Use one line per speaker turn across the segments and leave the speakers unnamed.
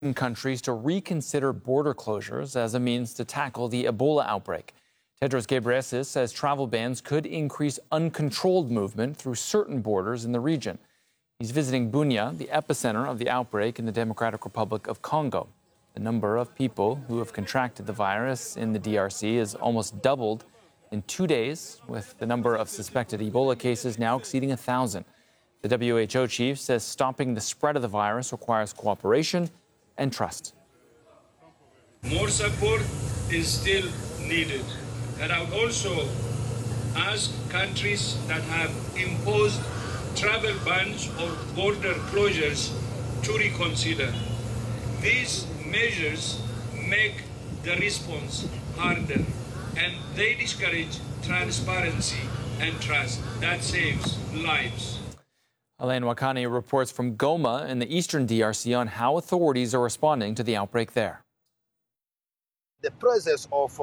countries to reconsider border closures as a means to tackle the Ebola outbreak. Tedros Ghebreyesus says travel bans could increase uncontrolled movement through certain borders in the region. He's visiting Bunia, the epicenter of the outbreak in the Democratic Republic of Congo. The number of people who have contracted the virus in the DRC has almost doubled in 2 days, with the number of suspected Ebola cases now exceeding 1,000. The WHO chief says stopping the spread of the virus requires cooperation and trust.
More support is still needed. And I would also ask countries that have imposed travel bans or border closures to reconsider. These measures make the response harder, and they discourage transparency and trust. That saves lives.
Alain Wakani reports from Goma in the eastern DRC on how authorities are responding to the outbreak there.
The presence of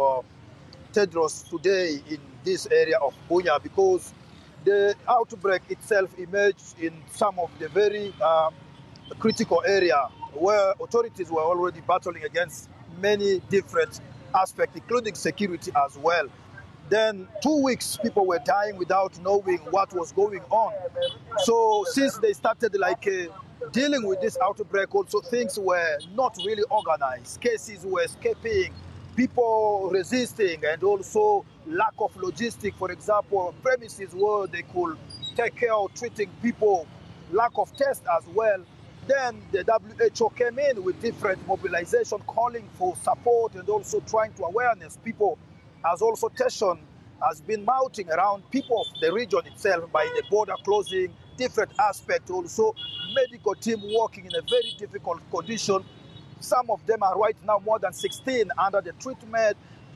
Tedros today in this area of Bunia, because the outbreak itself emerged in some of the very critical area where authorities were already battling against many different aspects, including security as well. Then 2 weeks, people were dying without knowing what was going on. So since they started dealing with this outbreak, also things were not really organized. Cases were escaping, people resisting, and also lack of logistics. For example, premises where they could take care of treating people, lack of tests as well. Then the WHO came in with different mobilization, calling for support and also trying to awareness people, as also tension has been mounting around people of the region itself by the border closing, different aspects, also medical team working in a very difficult condition. Some of them are right now more than 16 under the treatment.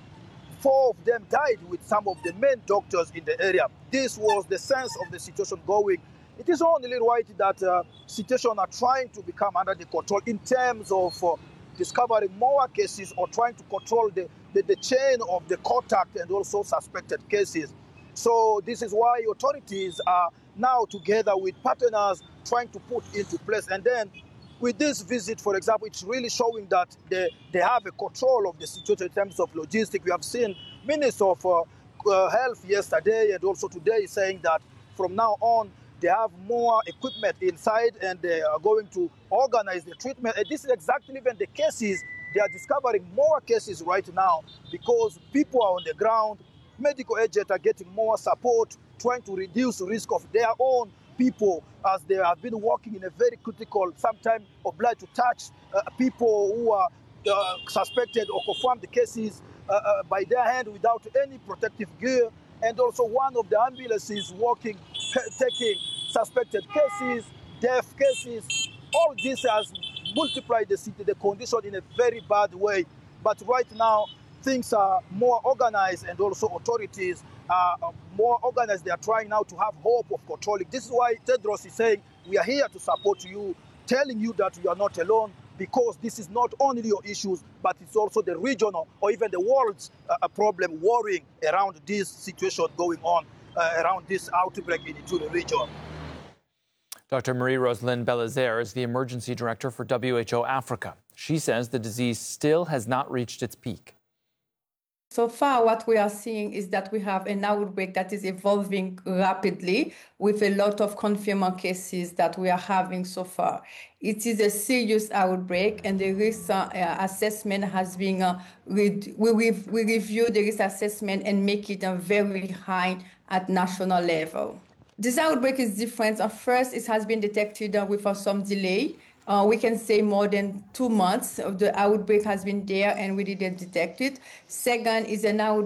4 of them died with some of the main doctors in the area. This was the sense of the situation going. It is only right that situations are trying to become under the control in terms of discovering more cases or trying to control the chain of the contact and also suspected cases. So this is why authorities are now together with partners trying to put into place. And then with this visit, for example, it's really showing that they have a control of the situation in terms of logistics. We have seen Minister of Health yesterday and also today saying that from now on, they have more equipment inside and they are going to organize the treatment. And this is exactly even the cases. They are discovering more cases right now because people are on the ground. Medical agents are getting more support, trying to reduce risk of their own people as they have been working in a very critical, sometimes obliged to touch people who are suspected or confirmed the cases by their hand without any protective gear. And also one of the ambulances working, taking suspected cases, death cases. All this has multiplied the condition in a very bad way. But right now, things are more organized and also authorities are more organized. They are trying now to have hope of controlling. This is why Tedros is saying, we are here to support you, telling you that you are not alone, because this is not only your issues, but it's also the regional or even the world's problem worrying around this situation going on, around this outbreak into the region.
Dr. Marie-Roselyne Belizaire is the emergency director for WHO Africa. She says the disease still has not reached its peak.
So far, what we are seeing is that we have an outbreak that is evolving rapidly with a lot of confirmed cases that we are having so far. It is a serious outbreak, and the risk assessment has been, we review the risk assessment and make it very high at national level. This outbreak is different. First, it has been detected with some delay. We can say more than 2 months of the outbreak has been there and we didn't detect it. Second is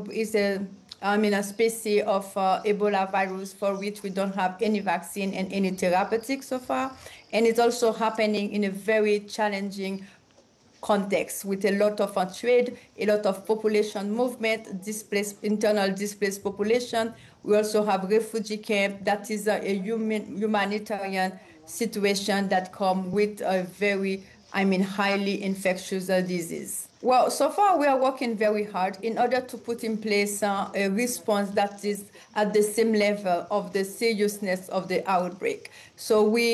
a species of Ebola virus for which we don't have any vaccine and any therapeutic so far. And it's also happening in a very challenging context with a lot of trade, a lot of population movement, internal displaced population. We also have refugee camp. That is a humanitarian situation that come with a very, highly infectious disease. Well, so far we are working very hard in order to put in place a response that is at the same level of the seriousness of the outbreak. So we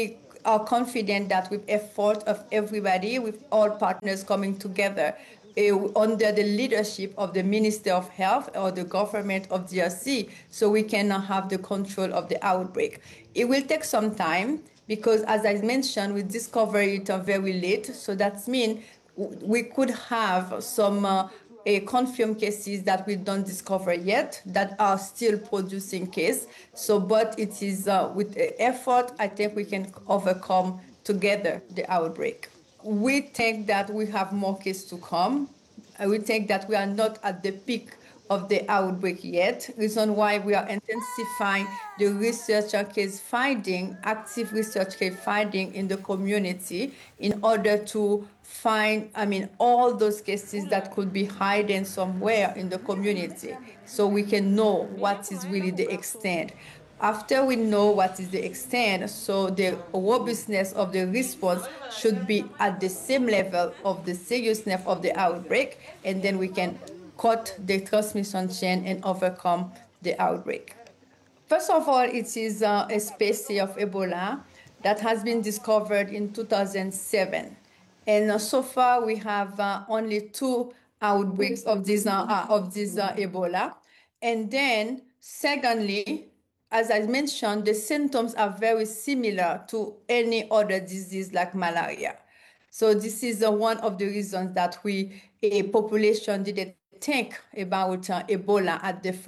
are confident that with effort of everybody, with all partners coming together, under the leadership of the Minister of Health or the government of DRC, so we can have the control of the outbreak. It will take some time because, as I mentioned, we discovered it very late. So that means we could have some confirmed cases that we don't discover yet that are still producing cases. So, but it is with effort, I think we can overcome together the outbreak. We think that we have more cases to come. We think that we are not at the peak of the outbreak yet. Reason why we are intensifying the research and case finding, active research case finding in the community in order to find, all those cases that could be hidden somewhere in the community so we can know what is really the extent. After we know what is the extent, so the robustness of the response should be at the same level of the seriousness of the outbreak, and then we can cut the transmission chain and overcome the outbreak. First of all, it is a species of Ebola that has been discovered in 2007. And so far, we have only 2 outbreaks of this Ebola. And then, secondly, as I mentioned, the symptoms are very similar to any other disease like malaria. So this is one of the reasons that a population didn't think about Ebola at the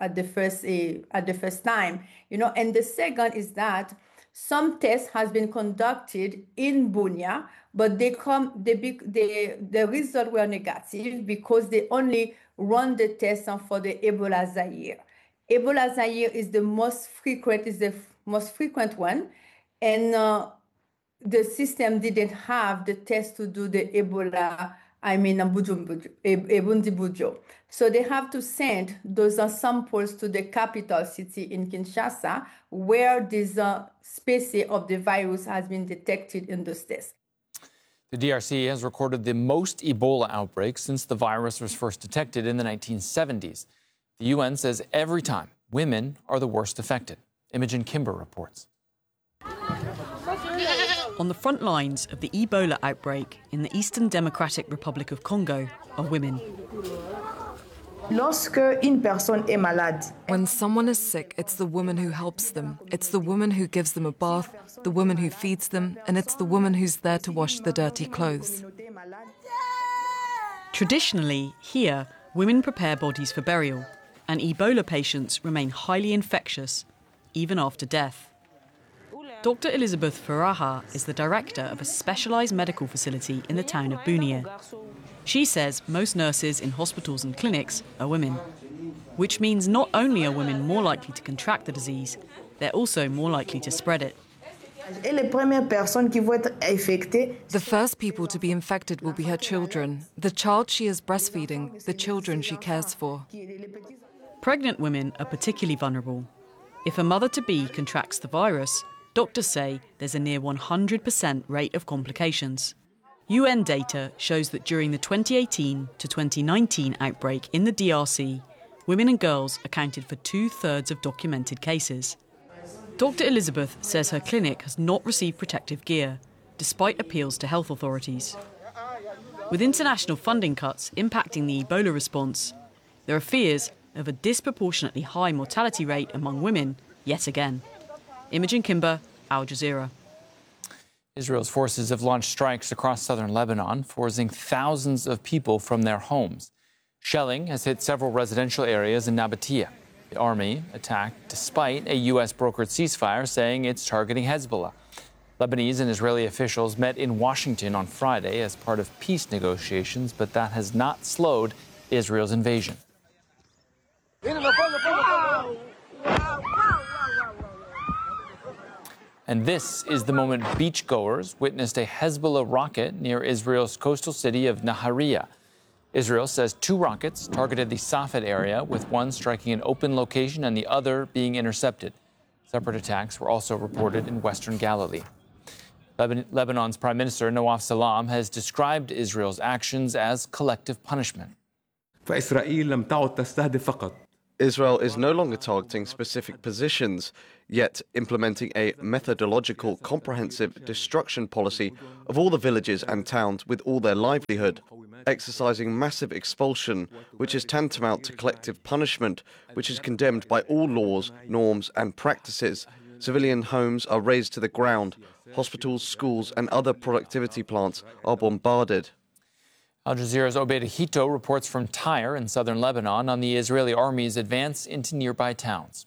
first time, And the second is that some tests has been conducted in Bunia, but the results were negative because they only run the test for the Ebola Zaire. Ebola Zaire is the most frequent one, and the system didn't have the test to do the Ebola, Ebundi Bujo. So they have to send those samples to the capital city in Kinshasa, where this species of the virus has been detected in those tests.
The DRC has recorded the most Ebola outbreaks since the virus was first detected in the 1970s. The UN says every time, women are the worst affected. Imogen Kimber reports.
On the front lines of the Ebola outbreak in the Eastern Democratic Republic of Congo are women.
When someone is sick, it's the woman who helps them. It's the woman who gives them a bath, the woman who feeds them, and it's the woman who's there to wash the dirty clothes.
Traditionally, here, women prepare bodies for burial, and Ebola patients remain highly infectious, even after death. Dr. Elizabeth Faraha is the director of a specialised medical facility in the town of Bunia. She says most nurses in hospitals and clinics are women, which means not only are women more likely to contract the disease, they're also more likely to spread it.
The first people to be infected will be her children, the child she is breastfeeding, the children she cares for.
Pregnant women are particularly vulnerable. If a mother-to-be contracts the virus, doctors say there's a near 100% rate of complications. UN data shows that during the 2018 to 2019 outbreak in the DRC, women and girls accounted for 2/3 of documented cases. Dr. Elizabeth says her clinic has not received protective gear, despite appeals to health authorities. With international funding cuts impacting the Ebola response, there are fears of a disproportionately high mortality rate among women yet again. Imogen Kimber, Al Jazeera.
Israel's forces have launched strikes across southern Lebanon, forcing thousands of people from their homes. Shelling has hit several residential areas in Nabatea. The army attacked despite a U.S. brokered ceasefire saying it's targeting Hezbollah. Lebanese and Israeli officials met in Washington on Friday as part of peace negotiations, but that has not slowed Israel's invasion. And this is the moment beachgoers witnessed a Hezbollah rocket near Israel's coastal city of Nahariya. Israel says 2 rockets targeted the Safed area, with one striking an open location and the other being intercepted. Separate attacks were also reported in western Galilee. Lebanon's Prime Minister Nawaf Salam has described Israel's actions as collective punishment.
فإسرائيل لم تعد تستهدف فقط Israel is no longer targeting specific positions, yet implementing a methodological, comprehensive destruction policy of all the villages and towns with all their livelihood, exercising massive expulsion, which is tantamount to collective punishment, which is condemned by all laws, norms and practices. Civilian homes are razed to the ground. Hospitals, schools and other productivity plants are bombarded.
Al Jazeera's Obaid Hito reports from Tyre in southern Lebanon on the Israeli army's advance into nearby towns.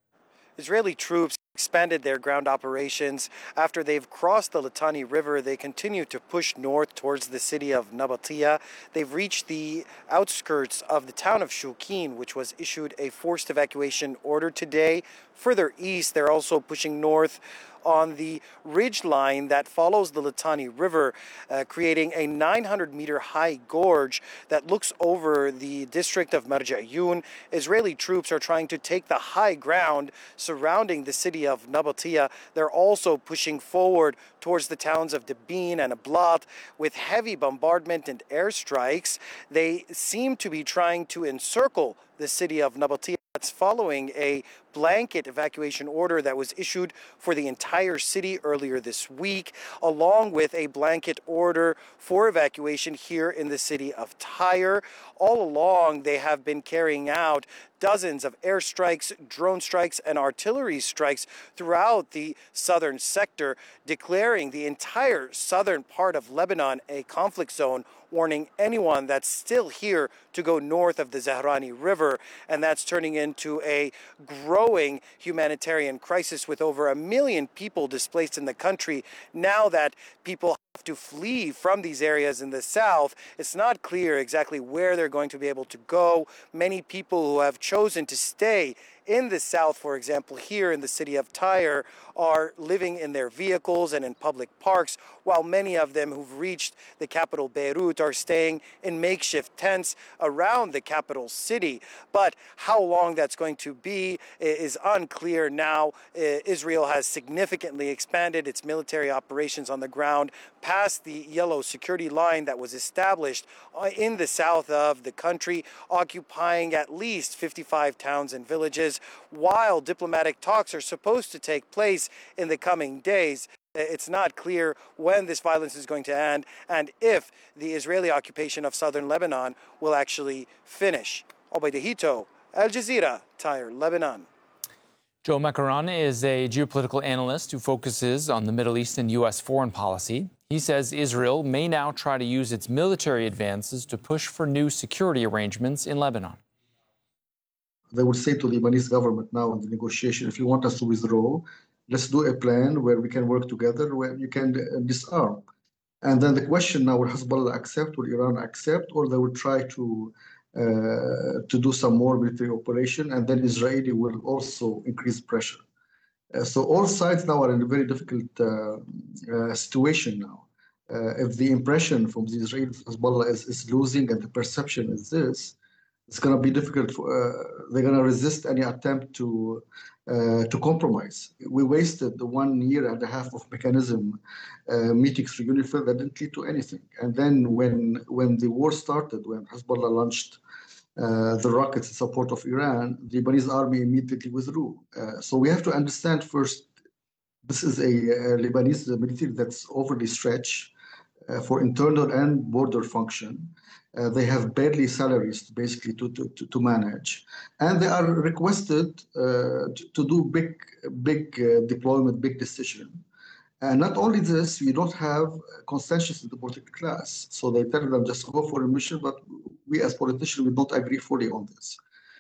Israeli troops expanded their ground operations. After they've crossed the Litani River, they continue to push north towards the city of Nabatia. They've reached the outskirts of the town of Shukin, which was issued a forced evacuation order today. Further east, they're also pushing north on the ridge line that follows the Litani River, creating a 900-meter high gorge that looks over the district of Marja'yun. Israeli troops are trying to take the high ground surrounding the city of Nabatia. They're also pushing forward towards the towns of Debin and Ablat with heavy bombardment and airstrikes. They seem to be trying to encircle the city of Nabatia. That's following a blanket evacuation order that was issued for the entire city earlier this week, along with a blanket order for evacuation here in the city of Tyre. All along, they have been carrying out dozens of airstrikes, drone strikes, and artillery strikes throughout the southern sector, declaring the entire southern part of Lebanon a conflict zone, warning anyone that's still here to go north of the Zahrani River. And that's turning into a growing humanitarian crisis with over 1 million people displaced in the country. Now that people have to flee from these areas in the south, it's not clear exactly where they're going to be able to go. Many people who have chosen to stay in the south, for example, here in the city of Tyre, are living in their vehicles and in public parks, while many of them who've reached the capital Beirut are staying in makeshift tents around the capital city. But how long that's going to be is unclear now. Israel has significantly expanded its military operations on the ground past the yellow security line that was established in the south of the country, occupying at least 55 towns and villages. While diplomatic talks are supposed to take place in the coming days, it's not clear when this violence is going to end and if the Israeli occupation of southern Lebanon will actually finish. Obaid Hito, Al Jazeera, Tyre, Lebanon.
Joe Macaron is a geopolitical analyst who focuses on the Middle East and U.S. foreign policy. He says Israel may now try to use its military advances to push for new security arrangements in Lebanon.
They will say to the Lebanese government now in the negotiation, if you want us to withdraw, let's do a plan where we can work together, where you can disarm. And then the question now, will Hezbollah accept, will Iran accept, or they will try to do some more military operation, and then Israeli will also increase pressure. So all sides now are in a very difficult situation now. If the impression from the Israeli Hezbollah is losing and the perception is this, it's going to be difficult. They're going to resist any attempt to compromise. We wasted 1 year and a half of mechanism meetings through UNIFIL that didn't lead to anything. And then when the war started, when Hezbollah launched the rockets in support of Iran, the Lebanese army immediately withdrew. So we have to understand first, this is a Lebanese military that's overly stretched for internal and border function. They have barely salaries basically to manage, and they are requested to do big deployment, big decision. And not only this, we don't have consensus in the political class. So they tell them just go for a mission, but we as politicians, we don't agree fully on this.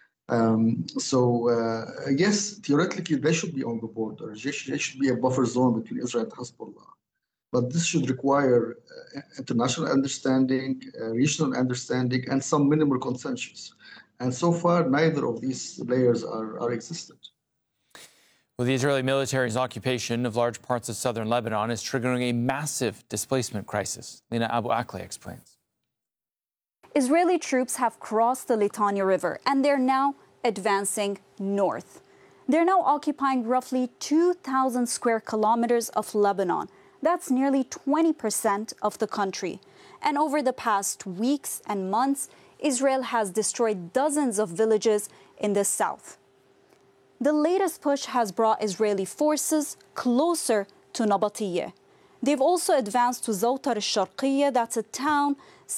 Yes, theoretically, they should be on the border. There should be a buffer zone between Israel and Hezbollah. But this should require international understanding, regional understanding, and some minimal consensus. And so far, neither of these layers are existent.
Well, the Israeli military's occupation of large parts of southern Lebanon is triggering a massive displacement crisis. Lina Abu Akleh explains.
Israeli troops have crossed the Litani River, and they're now advancing north. They're now occupying roughly 2,000 square kilometers of Lebanon. That's nearly 20% of the country. And over the past weeks and months, Israel has destroyed dozens of villages in the south. The latest push has brought Israeli forces closer to Nabatiyeh. They've also advanced to Zawtar al-Sharqiyya, that's a town